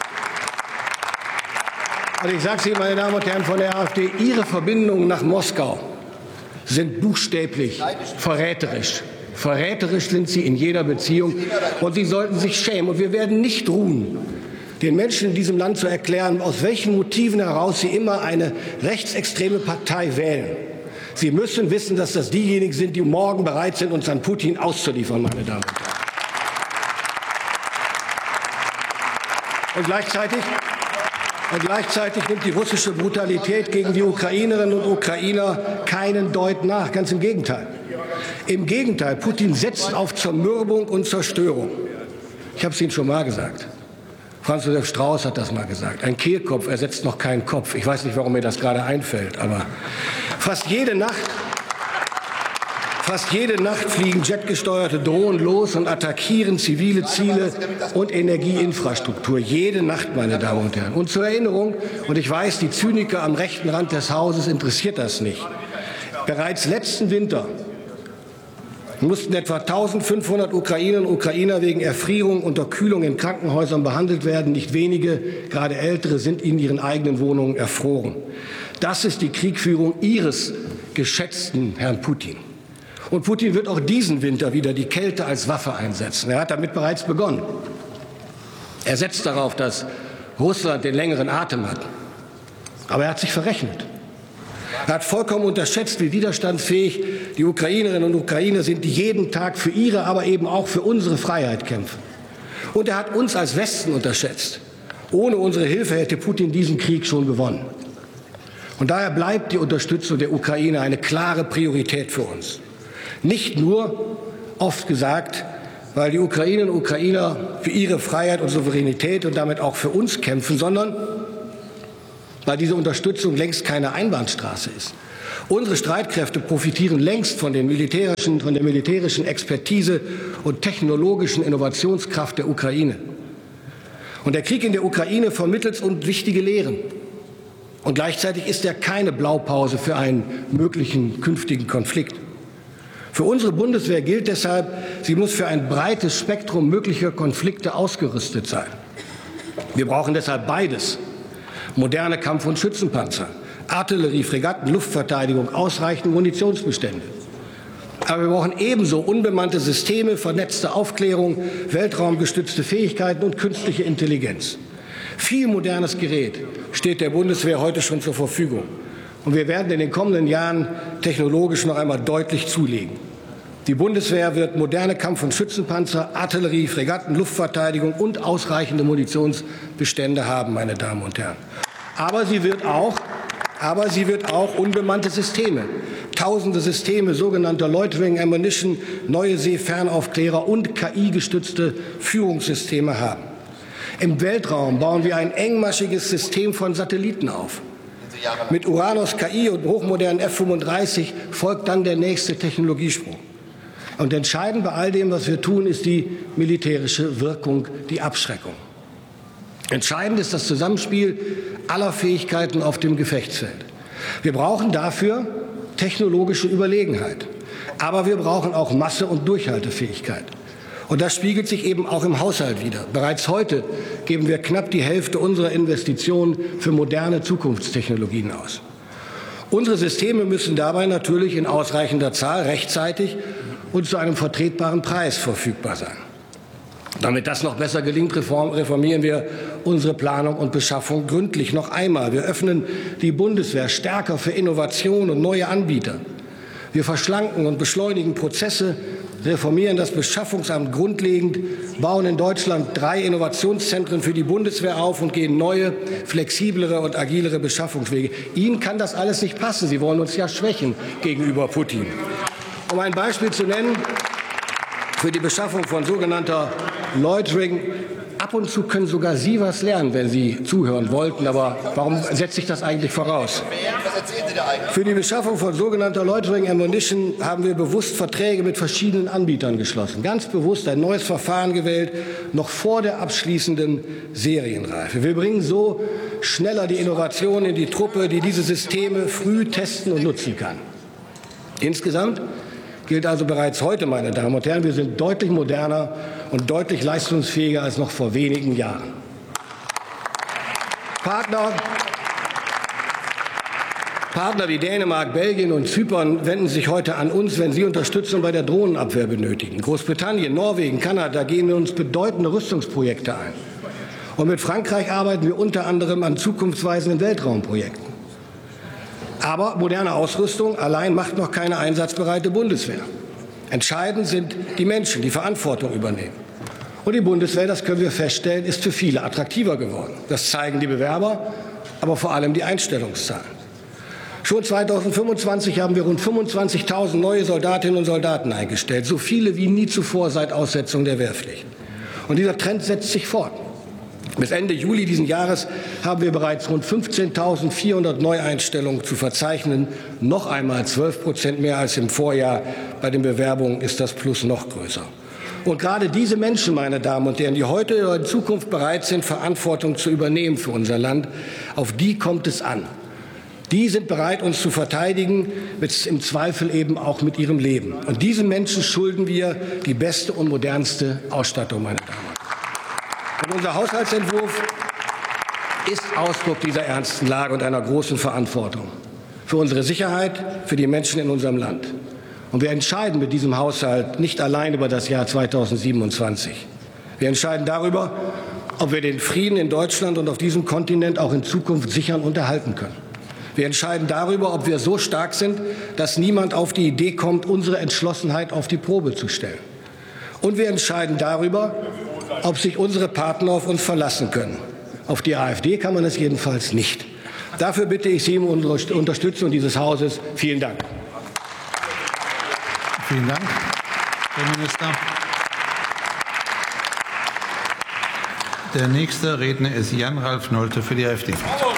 Und ich sage es Ihnen, meine Damen und Herren von der AfD, Ihre Verbindungen nach Moskau sind buchstäblich verräterisch. Verräterisch sind sie in jeder Beziehung, und Sie sollten sich schämen. Und wir werden nicht ruhen, den Menschen in diesem Land zu erklären, aus welchen Motiven heraus sie immer eine rechtsextreme Partei wählen. Sie müssen wissen, dass das diejenigen sind, die morgen bereit sind, uns an Putin auszuliefern, meine Damen und Herren. Und gleichzeitig, und gleichzeitig nimmt die russische Brutalität gegen die Ukrainerinnen und Ukrainer keinen Deut nach. Ganz im Gegenteil. Im Gegenteil, Putin setzt auf Zermürbung und Zerstörung. Ich habe es Ihnen schon mal gesagt. Franz Josef Strauß hat das mal gesagt. Ein Kehlkopf ersetzt noch keinen Kopf. Ich weiß nicht, warum mir das gerade einfällt, aber fast jede Nacht, fast jede Nacht fliegen jetgesteuerte Drohnen los und attackieren zivile Ziele und Energieinfrastruktur. Jede Nacht, meine Damen und Herren. Und zur Erinnerung, und ich weiß, die Zyniker am rechten Rand des Hauses interessiert das nicht. Bereits letzten Winter mussten etwa eintausendfünfhundert Ukrainerinnen und Ukrainer wegen Erfrierung und Unterkühlung in Krankenhäusern behandelt werden. Nicht wenige, gerade Ältere, sind in ihren eigenen Wohnungen erfroren. Das ist die Kriegführung Ihres geschätzten Herrn Putin. Und Putin wird auch diesen Winter wieder die Kälte als Waffe einsetzen. Er hat damit bereits begonnen. Er setzt darauf, dass Russland den längeren Atem hat. Aber er hat sich verrechnet. Er hat vollkommen unterschätzt, wie widerstandsfähig die Ukrainerinnen und Ukrainer sind, die jeden Tag für ihre, aber eben auch für unsere Freiheit kämpfen. Und er hat uns als Westen unterschätzt. Ohne unsere Hilfe hätte Putin diesen Krieg schon gewonnen. Und daher bleibt die Unterstützung der Ukraine eine klare Priorität für uns. Nicht nur, oft gesagt, weil die Ukrainerinnen und Ukrainer für ihre Freiheit und Souveränität und damit auch für uns kämpfen, sondern weil diese Unterstützung längst keine Einbahnstraße ist. Unsere Streitkräfte profitieren längst von, den militärischen, von der militärischen Expertise und technologischen Innovationskraft der Ukraine. Und der Krieg in der Ukraine vermittelt uns wichtige Lehren. Und gleichzeitig ist er keine Blaupause für einen möglichen künftigen Konflikt. Für unsere Bundeswehr gilt deshalb, sie muss für ein breites Spektrum möglicher Konflikte ausgerüstet sein. Wir brauchen deshalb beides: moderne Kampf- und Schützenpanzer, Artillerie, Fregatten, Luftverteidigung, ausreichend Munitionsbestände. Aber wir brauchen ebenso unbemannte Systeme, vernetzte Aufklärung, weltraumgestützte Fähigkeiten und künstliche Intelligenz. Viel modernes Gerät steht der Bundeswehr heute schon zur Verfügung. Und wir werden in den kommenden Jahren technologisch noch einmal deutlich zulegen. Die Bundeswehr wird moderne Kampf- und Schützenpanzer, Artillerie, Fregatten, Luftverteidigung und ausreichende Munitionsbestände haben, meine Damen und Herren. Aber sie wird auch, aber sie wird auch unbemannte Systeme, tausende Systeme sogenannter Loitering Ammunition, neue Seefernaufklärer und K I-gestützte Führungssysteme haben. Im Weltraum bauen wir ein engmaschiges System von Satelliten auf. Mit Uranus K I und hochmodernen F fünfunddreißig folgt dann der nächste Technologiesprung. Und entscheidend bei all dem, was wir tun, ist die militärische Wirkung, die Abschreckung. Entscheidend ist das Zusammenspiel aller Fähigkeiten auf dem Gefechtsfeld. Wir brauchen dafür technologische Überlegenheit. Aber wir brauchen auch Masse und Durchhaltefähigkeit. Und das spiegelt sich eben auch im Haushalt wider. Bereits heute geben wir knapp die Hälfte unserer Investitionen für moderne Zukunftstechnologien aus. Unsere Systeme müssen dabei natürlich in ausreichender Zahl rechtzeitig und zu einem vertretbaren Preis verfügbar sein. Damit das noch besser gelingt, reformieren wir unsere Planung und Beschaffung gründlich noch einmal. Wir öffnen die Bundeswehr stärker für Innovation und neue Anbieter. Wir verschlanken und beschleunigen Prozesse, reformieren das Beschaffungsamt grundlegend, bauen in Deutschland drei Innovationszentren für die Bundeswehr auf und gehen neue, flexiblere und agilere Beschaffungswege. Ihnen kann das alles nicht passen. Sie wollen uns ja schwächen gegenüber Putin. Um ein Beispiel zu nennen, für die Beschaffung von sogenannter Loitering. Ab und zu können sogar Sie was lernen, wenn Sie zuhören wollten. Aber warum setze ich das eigentlich voraus? Für die Beschaffung von sogenannter Loitering Ammunition haben wir bewusst Verträge mit verschiedenen Anbietern geschlossen. Ganz bewusst ein neues Verfahren gewählt, noch vor der abschließenden Serienreife. Wir bringen so schneller die Innovation in die Truppe, die diese Systeme früh testen und nutzen kann. Insgesamt gilt also bereits heute, meine Damen und Herren, wir sind deutlich moderner und deutlich leistungsfähiger als noch vor wenigen Jahren. Partner, Partner wie Dänemark, Belgien und Zypern wenden sich heute an uns, wenn sie Unterstützung bei der Drohnenabwehr benötigen. Großbritannien, Norwegen, Kanada gehen wir uns bedeutende Rüstungsprojekte ein. Und mit Frankreich arbeiten wir unter anderem an zukunftsweisenden Weltraumprojekten. Aber moderne Ausrüstung allein macht noch keine einsatzbereite Bundeswehr. Entscheidend sind die Menschen, die Verantwortung übernehmen. Und die Bundeswehr, das können wir feststellen, ist für viele attraktiver geworden. Das zeigen die Bewerber, aber vor allem die Einstellungszahlen. Schon zweitausendfünfundzwanzig haben wir rund fünfundzwanzigtausend neue Soldatinnen und Soldaten eingestellt, so viele wie nie zuvor seit Aussetzung der Wehrpflicht. Und dieser Trend setzt sich fort. Bis Ende Juli diesen Jahres haben wir bereits rund fünfzehntausendvierhundert Neueinstellungen zu verzeichnen. Noch einmal zwölf Prozent mehr als im Vorjahr. Bei den Bewerbungen ist das Plus noch größer. Und gerade diese Menschen, meine Damen und Herren, die heute oder in Zukunft bereit sind, Verantwortung zu übernehmen für unser Land, auf die kommt es an. Die sind bereit, uns zu verteidigen, mit, im Zweifel eben auch mit ihrem Leben. Und diesen Menschen schulden wir die beste und modernste Ausstattung, meine Damen und Herren. Und unser Haushaltsentwurf, ist Ausdruck dieser ernsten Lage und einer großen Verantwortung für unsere Sicherheit, für die Menschen in unserem Land. Und wir entscheiden mit diesem Haushalt nicht allein über das Jahr zweitausendsiebenundzwanzig. Wir entscheiden darüber, ob wir den Frieden in Deutschland und auf diesem Kontinent auch in Zukunft sichern und erhalten können. Wir entscheiden darüber, ob wir so stark sind, dass niemand auf die Idee kommt, unsere Entschlossenheit auf die Probe zu stellen. Und wir entscheiden darüber, ob sich unsere Partner auf uns verlassen können. Auf die AfD kann man es jedenfalls nicht. Dafür bitte ich Sie um Unterstützung dieses Hauses. Vielen Dank. Vielen Dank, Herr Minister. Der nächste Redner ist Jan-Ralf Nolte für die AfD.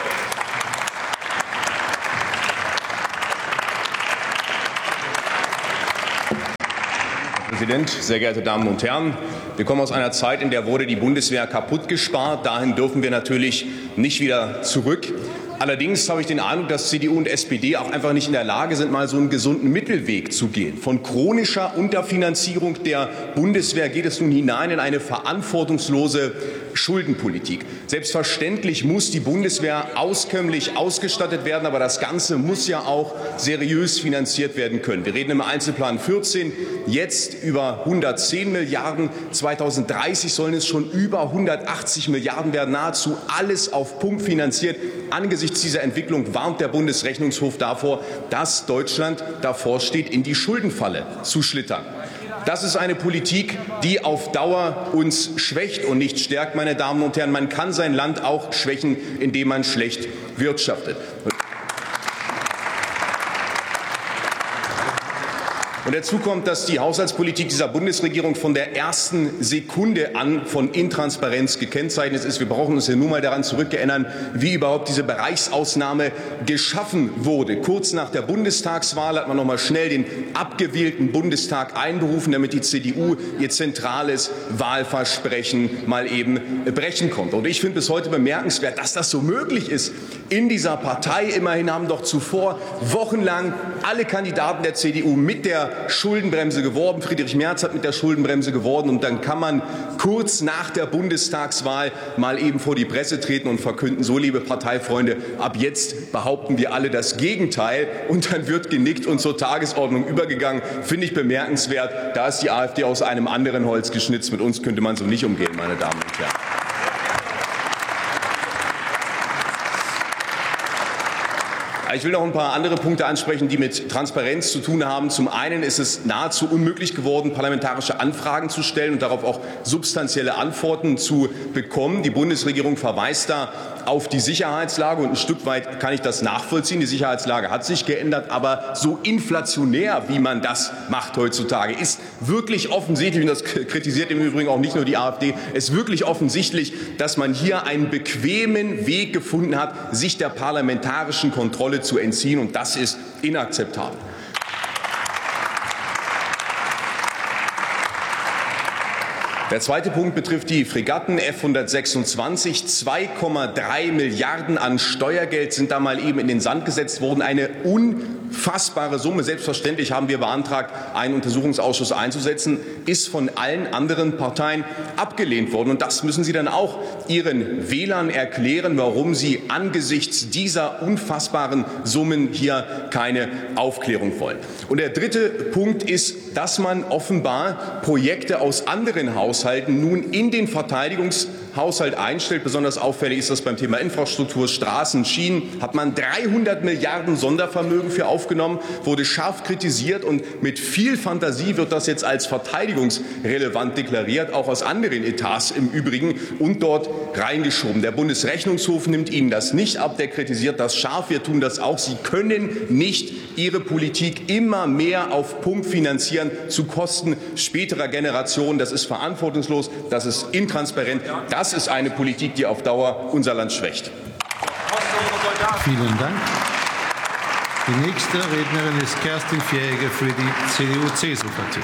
Herr Präsident, sehr geehrte Damen und Herren! Wir kommen aus einer Zeit, in der wurde die Bundeswehr kaputt gespart. Dahin dürfen wir natürlich nicht wieder zurück. Allerdings habe ich den Eindruck, dass C D U und S P D auch einfach nicht in der Lage sind, mal so einen gesunden Mittelweg zu gehen. Von chronischer Unterfinanzierung der Bundeswehr geht es nun hinein in eine verantwortungslose Schuldenpolitik. Selbstverständlich muss die Bundeswehr auskömmlich ausgestattet werden, aber das Ganze muss ja auch seriös finanziert werden können. Wir reden im Einzelplan vierzehn jetzt über hundertzehn Milliarden. zweitausenddreißig sollen es schon über hundertachtzig Milliarden werden. Nahezu alles auf Pump finanziert. Angesichts dieser Entwicklung warnt der Bundesrechnungshof davor, dass Deutschland davor steht, in die Schuldenfalle zu schlittern. Das ist eine Politik, die auf Dauer uns schwächt und nicht stärkt, meine Damen und Herren. Man kann sein Land auch schwächen, indem man schlecht wirtschaftet. Und dazu kommt, dass die Haushaltspolitik dieser Bundesregierung von der ersten Sekunde an von Intransparenz gekennzeichnet ist. Wir brauchen uns ja nur mal daran zurückerinnern, wie überhaupt diese Bereichsausnahme geschaffen wurde. Kurz nach der Bundestagswahl hat man noch mal schnell den abgewählten Bundestag einberufen, damit die C D U ihr zentrales Wahlversprechen mal eben brechen konnte. Und ich finde bis heute bemerkenswert, dass das so möglich ist in dieser Partei. Immerhin haben doch zuvor wochenlang alle Kandidaten der C D U mit der Schuldenbremse geworben. Friedrich Merz hat mit der Schuldenbremse geworben. Und dann kann man kurz nach der Bundestagswahl mal eben vor die Presse treten und verkünden, so liebe Parteifreunde, ab jetzt behaupten wir alle das Gegenteil. Und dann wird genickt und zur Tagesordnung übergegangen. Finde ich bemerkenswert. Da ist die AfD aus einem anderen Holz geschnitzt. Mit uns könnte man so nicht umgehen, meine Damen und Herren. Ich will noch ein paar andere Punkte ansprechen, die mit Transparenz zu tun haben. Zum einen ist es nahezu unmöglich geworden, parlamentarische Anfragen zu stellen und darauf auch substanzielle Antworten zu bekommen. Die Bundesregierung verweist da auf die Sicherheitslage, und ein Stück weit kann ich das nachvollziehen. Die Sicherheitslage hat sich geändert, aber so inflationär, wie man das macht heutzutage, ist wirklich offensichtlich, und das kritisiert im Übrigen auch nicht nur die AfD, ist wirklich offensichtlich, dass man hier einen bequemen Weg gefunden hat, sich der parlamentarischen Kontrolle zu entziehen, und das ist inakzeptabel. Der zweite Punkt betrifft die Fregatten F hundertsechsundzwanzig. zwei Komma drei Milliarden an Steuergeld sind da mal eben in den Sand gesetzt worden. Eine unfassbare Summe. Selbstverständlich haben wir beantragt, einen Untersuchungsausschuss einzusetzen, ist von allen anderen Parteien abgelehnt worden. Und das müssen Sie dann auch Ihren Wählern erklären, warum Sie angesichts dieser unfassbaren Summen hier keine Aufklärung wollen. Und der dritte Punkt ist, dass man offenbar Projekte aus anderen Haushalten nun in den Verteidigungshaushalt einstellt. Besonders auffällig ist das beim Thema Infrastruktur, Straßen, Schienen. Hat man dreihundert Milliarden Sondervermögen für aufgenommen, wurde scharf kritisiert, und mit viel Fantasie wird das jetzt als verteidigungsrelevant deklariert, auch aus anderen Etats im Übrigen, und dort reingeschoben. Der Bundesrechnungshof nimmt Ihnen das nicht ab, der kritisiert das scharf. Wir tun das auch. Sie können nicht Ihre Politik immer mehr auf Pump finanzieren zu Kosten späterer Generationen. Das ist verantwortungslos, das ist intransparent. Das ist eine Politik, die auf Dauer unser Land schwächt. Vielen Dank. Die nächste Rednerin ist Kerstin Fjäge für die C D U C S U-Fraktion.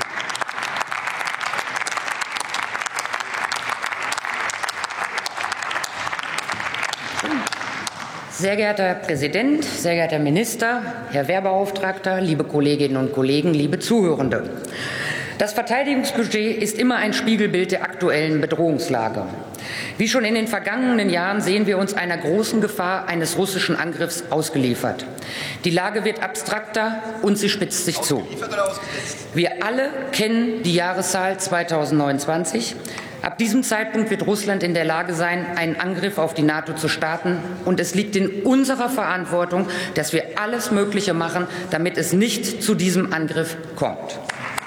Sehr geehrter Herr Präsident, sehr geehrter Herr Minister, Herr Wehrbeauftragter, liebe Kolleginnen und Kollegen, liebe Zuhörende! Das Verteidigungsbudget ist immer ein Spiegelbild der aktuellen Bedrohungslage. Wie schon in den vergangenen Jahren sehen wir uns einer großen Gefahr eines russischen Angriffs ausgeliefert. Die Lage wird abstrakter und sie spitzt sich zu. Wir alle kennen die Jahreszahl zweitausendneunundzwanzig. Ab diesem Zeitpunkt wird Russland in der Lage sein, einen Angriff auf die NATO zu starten. Und es liegt in unserer Verantwortung, dass wir alles Mögliche machen, damit es nicht zu diesem Angriff kommt.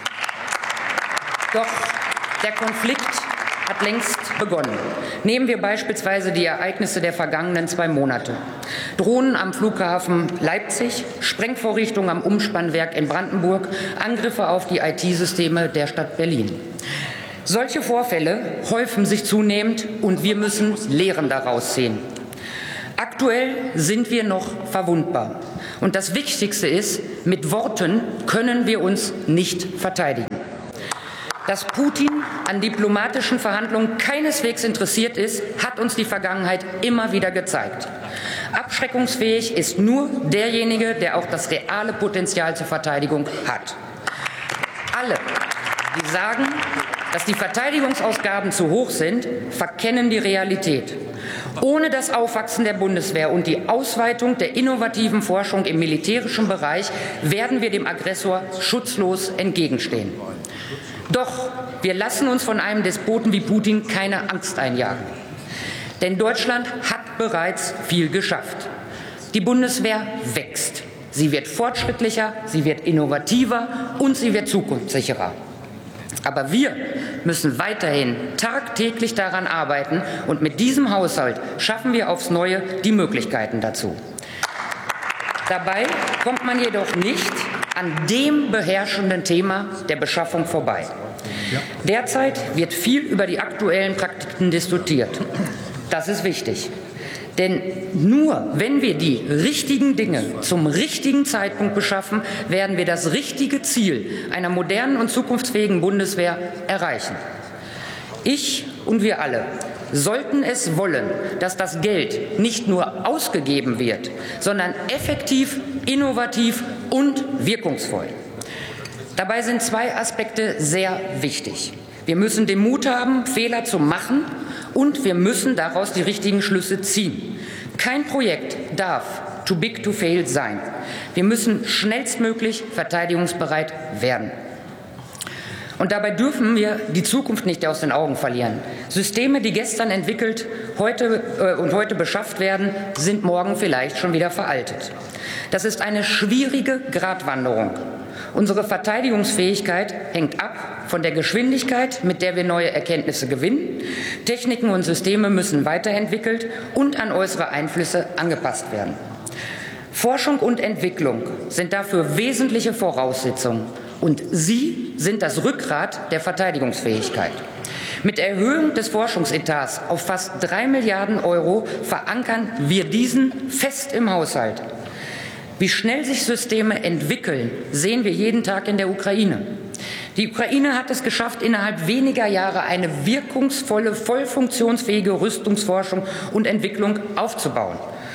Doch der Konflikt hat längst begonnen. Nehmen wir beispielsweise die Ereignisse der vergangenen zwei Monate. Drohnen am Flughafen Leipzig, Sprengvorrichtungen am Umspannwerk in Brandenburg, Angriffe auf die I T-Systeme der Stadt Berlin. Solche Vorfälle häufen sich zunehmend und wir müssen Lehren daraus ziehen. Aktuell sind wir noch verwundbar. Und das Wichtigste ist, mit Worten können wir uns nicht verteidigen. Dass Putin an diplomatischen Verhandlungen keineswegs interessiert ist, hat uns die Vergangenheit immer wieder gezeigt. Abschreckungsfähig ist nur derjenige, der auch das reale Potenzial zur Verteidigung hat. Alle, die sagen, dass die Verteidigungsausgaben zu hoch sind, verkennen die Realität. Ohne das Aufwachsen der Bundeswehr und die Ausweitung der innovativen Forschung im militärischen Bereich werden wir dem Aggressor schutzlos entgegenstehen. Doch wir lassen uns von einem Despoten wie Putin keine Angst einjagen. Denn Deutschland hat bereits viel geschafft. Die Bundeswehr wächst. Sie wird fortschrittlicher, sie wird innovativer und sie wird zukunftssicherer. Aber wir müssen weiterhin tagtäglich daran arbeiten, und mit diesem Haushalt schaffen wir aufs Neue die Möglichkeiten dazu. Dabei kommt man jedoch nicht an dem beherrschenden Thema der Beschaffung vorbei. Derzeit wird viel über die aktuellen Praktiken diskutiert. Das ist wichtig. Denn nur wenn wir die richtigen Dinge zum richtigen Zeitpunkt beschaffen, werden wir das richtige Ziel einer modernen und zukunftsfähigen Bundeswehr erreichen. Ich und wir alle sollten es wollen, dass das Geld nicht nur ausgegeben wird, sondern effektiv, innovativ und wirkungsvoll. Dabei sind zwei Aspekte sehr wichtig. Wir müssen den Mut haben, Fehler zu machen, und wir müssen daraus die richtigen Schlüsse ziehen. Kein Projekt darf too big to fail sein. Wir müssen schnellstmöglich verteidigungsbereit werden. Und dabei dürfen wir die Zukunft nicht aus den Augen verlieren. Systeme, die gestern entwickelt heute, äh, und heute beschafft werden, sind morgen vielleicht schon wieder veraltet. Das ist eine schwierige Gratwanderung. Unsere Verteidigungsfähigkeit hängt ab von der Geschwindigkeit, mit der wir neue Erkenntnisse gewinnen. Techniken und Systeme müssen weiterentwickelt und an äußere Einflüsse angepasst werden. Forschung und Entwicklung sind dafür wesentliche Voraussetzungen, und sie sind das Rückgrat der Verteidigungsfähigkeit. Mit Erhöhung des Forschungsetats auf fast drei Milliarden Euro verankern wir diesen fest im Haushalt. Wie schnell sich Systeme entwickeln, sehen wir jeden Tag in der Ukraine. Die Ukraine hat es geschafft, innerhalb weniger Jahre eine wirkungsvolle, voll funktionsfähige Rüstungsforschung und Entwicklung aufzubauen.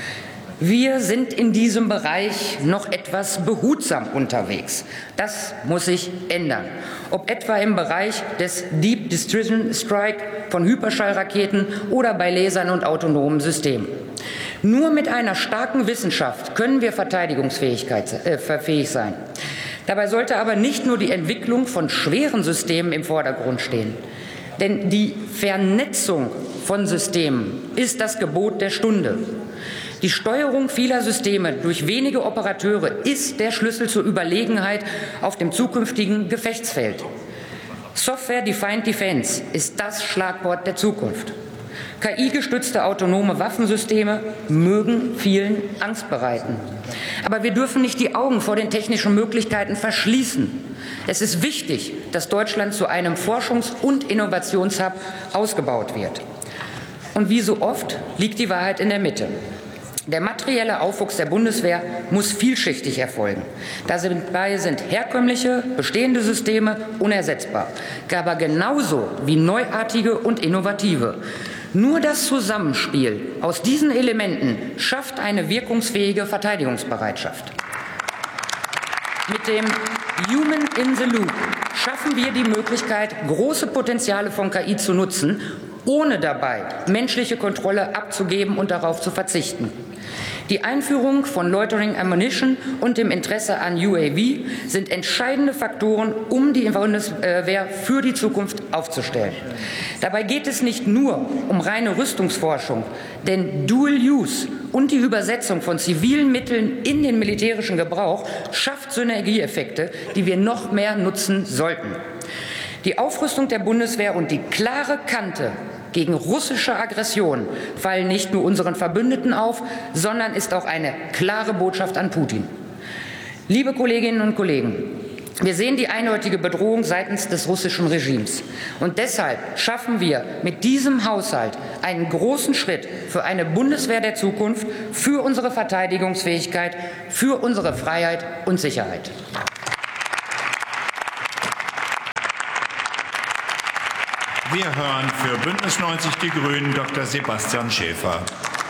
Wir sind in diesem Bereich noch etwas behutsam unterwegs. Das muss sich ändern. Ob etwa im Bereich des Deep Precision Strike von Hyperschallraketen oder bei Lasern und autonomen Systemen. Nur mit einer starken Wissenschaft können wir verteidigungsfähig äh, sein. Dabei sollte aber nicht nur die Entwicklung von schweren Systemen im Vordergrund stehen. Denn die Vernetzung von Systemen ist das Gebot der Stunde. Die Steuerung vieler Systeme durch wenige Operateure ist der Schlüssel zur Überlegenheit auf dem zukünftigen Gefechtsfeld. Software-Defined Defense ist das Schlagwort der Zukunft. K I-gestützte autonome Waffensysteme mögen vielen Angst bereiten. Aber wir dürfen nicht die Augen vor den technischen Möglichkeiten verschließen. Es ist wichtig, dass Deutschland zu einem Forschungs- und Innovationshub ausgebaut wird. Und wie so oft liegt die Wahrheit in der Mitte. Der materielle Aufwuchs der Bundeswehr muss vielschichtig erfolgen. Dabei sind herkömmliche, bestehende Systeme unersetzbar, aber genauso wie neuartige und innovative. Nur das Zusammenspiel aus diesen Elementen schafft eine wirkungsfähige Verteidigungsbereitschaft. Mit dem Human in the Loop schaffen wir die Möglichkeit, große Potenziale von K I zu nutzen, ohne dabei menschliche Kontrolle abzugeben und darauf zu verzichten. Die Einführung von Loitering Ammunition und dem Interesse an U A V sind entscheidende Faktoren, um die Bundeswehr für die Zukunft aufzustellen. Dabei geht es nicht nur um reine Rüstungsforschung, denn Dual Use und die Übersetzung von zivilen Mitteln in den militärischen Gebrauch schafft Synergieeffekte, die wir noch mehr nutzen sollten. Die Aufrüstung der Bundeswehr und die klare Kante gegen russische Aggression fallen nicht nur unseren Verbündeten auf, sondern ist auch eine klare Botschaft an Putin. Liebe Kolleginnen und Kollegen, wir sehen die eindeutige Bedrohung seitens des russischen Regimes. Und deshalb schaffen wir mit diesem Haushalt einen großen Schritt für eine Bundeswehr der Zukunft, für unsere Verteidigungsfähigkeit, für unsere Freiheit und Sicherheit. Wir hören für Bündnis neunzig Die Grünen Doktor Sebastian Schäfer.